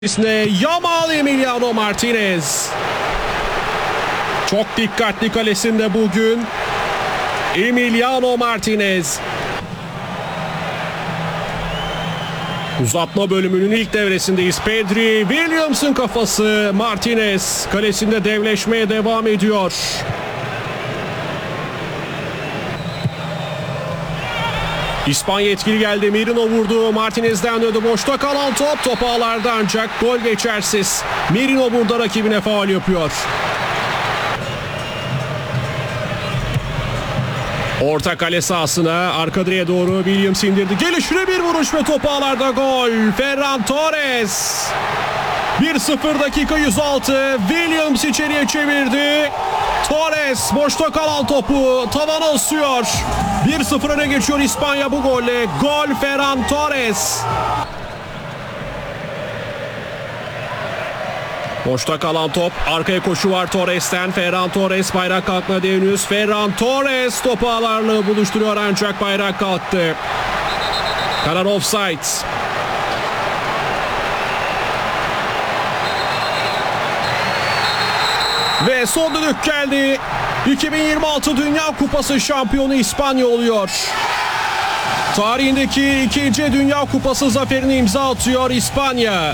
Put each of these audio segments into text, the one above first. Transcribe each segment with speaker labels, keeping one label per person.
Speaker 1: Yamal Emiliano Martinez. Çok dikkatli kalesinde bugün Emiliano Martinez. Uzatma bölümünün ilk devresindeyiz. Pedri, Williams'ın kafası. Martinez kalesinde devleşmeye devam ediyor. İspanya etkili geldi. Merino vurdu. Martinez'den döndü. Boşta kalan top ağlarda ancak gol geçersiz. Merino burada rakibine faul yapıyor. Orta kale sahasına arka direğe doğru Williams indirdi. Gelişine bir vuruş ve top ağlarda gol. Ferran Torres. 1-0 dakika 106. Williams içeriye çevirdi. Torres boşta kalan topu tavana asıyor. 1-0 öne geçiyor İspanya bu golle. Gol Ferran Torres. Boşta kalan top. Arkaya koşu var Torres'ten. Ferran Torres bayrak kalkmadı henüz. Ferran Torres topu ağlarla buluşturuyor ancak bayrak kalktı. Karar offside. Ve son düdük geldi. 2026 Dünya Kupası şampiyonu İspanya oluyor. Tarihindeki ikinci Dünya Kupası zaferini imza atıyor İspanya.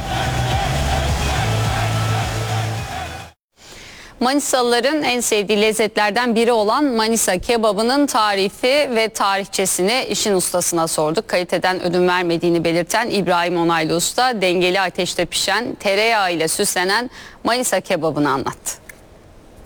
Speaker 2: Manisalıların en sevdiği lezzetlerden biri olan Manisa kebabının tarifi ve tarihçesini işin ustasına sorduk. Kaliteden ödün vermediğini belirten İbrahim Onaylı Usta, dengeli ateşte pişen, tereyağı ile süslenen Manisa kebabını anlattı.